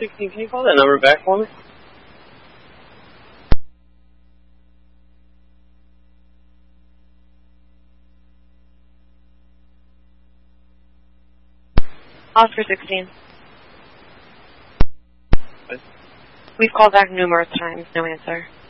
16, can you call that number back for me? Oscar 16. What? We've called back numerous times, no answer.